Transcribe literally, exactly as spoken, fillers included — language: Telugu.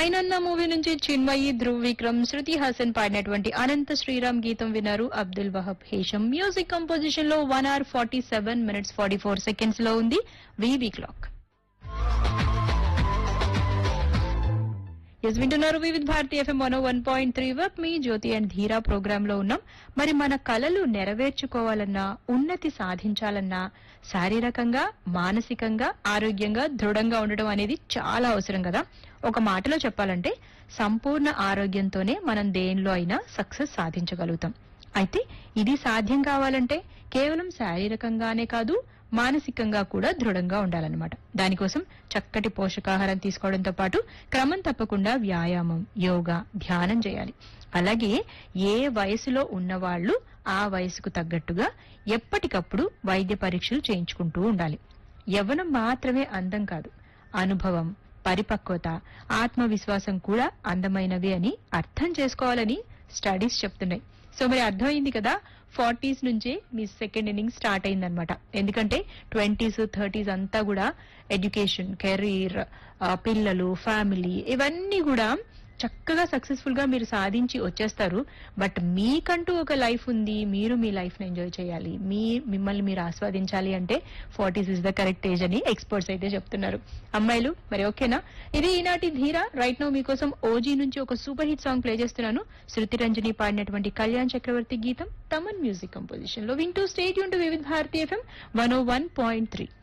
సైనన్న మూవీ నుంచి చిన్మయి, ధ్రువ్ విక్రమ్, శృతి హాసన్ పాడినటువంటి అనంత శ్రీరామ్ గీతం విన్నారు. అబ్దుల్ వహబ్ హేషం మ్యూజిక్ కంపోజిషన్ లో one hour forty seven minutes forty four seconds లో ఉంది వీవీ క్లాక్. ఎస్ వింటున్నారు వివిధ Bharati FM one one point three work me Jyothi and ధీరా ప్రోగ్రామ్ లో ఉన్నాం. మరి మన కలలు నెరవేర్చుకోవాలన్నా, ఉన్నతి సాధించాలన్నా శారీరకంగా, మానసికంగా, ఆరోగ్యంగా దృఢంగా ఉండడం అనేది చాలా అవసరం కదా. ఒక మాటలో చెప్పాలంటే సంపూర్ణ ఆరోగ్యంతోనే మనం దేనిలో అయినా సక్సెస్ సాధించగలుగుతాం. అయితే ఇది సాధ్యం కావాలంటే కేవలం శారీరకంగానే కాదు, మానసికంగా కూడా దృఢంగా ఉండాలన్నమాట. దానికోసం చక్కటి పోషకాహారం తీసుకోవడంతో పాటు క్రమం తప్పకుండా వ్యాయామం, యోగా, ధ్యానం చేయాలి. అలాగే ఏ వయసులో ఉన్నవాళ్లు ఆ వయసుకు తగ్గట్టుగా ఎప్పటికప్పుడు వైద్య పరీక్షలు చేయించుకుంటూ ఉండాలి. యవ్వనం మాత్రమే అందం కాదు, అనుభవం, పరిపక్వత, ఆత్మవిశ్వాసం కూడా అందమైనవి అని అర్థం చేసుకోవాలని స్టడీస్ చెప్తున్నాయి. సో మరి అర్థమైంది కదా, ఫార్టీస్ నుంచే మీ సెకండ్ ఇన్నింగ్ స్టార్ట్ అయిందనమాట. ఎందుకంటే ట్వంటీస్ థర్టీస్ అంతా కూడా ఎడ్యుకేషన్, కెరీర్, పిల్లలు, ఫ్యామిలీ ఇవన్నీ కూడా చక్కగా సక్సెస్ఫుల్ గా మీరు సాధించి వచ్చేస్తారు. బట్ మీకంటూ ఒక లైఫ్ ఉంది, మీరు మీ లైఫ్ ని ఎంజాయ్ చేయాలి, మీ మిమ్మల్ని మీరు ఆస్వాదించాలి అంటే forties is the correct age అని ఎక్స్పర్ట్స్ అయితే చెప్తున్నారు. అమ్మాయిలు మరి ఓకేనా? ఇది ఈనాటి ధీరా. రైట్ నౌ మీకోసం ఓజీ నుంచి ఒక సూపర్ హిట్ సాంగ్ ప్లే చేస్తున్నాను. శృతి రంజని పాడినటువంటి కళ్యాణ్ చక్రవర్తి గీతం తమన్ మ్యూజిక్ కంపోజిషన్ లో వింటూ స్టేట్ యూన్ టు వివిధ భారతి ఎఫ్ఎం వన్ ఓ వన్ పాయింట్ త్రీ.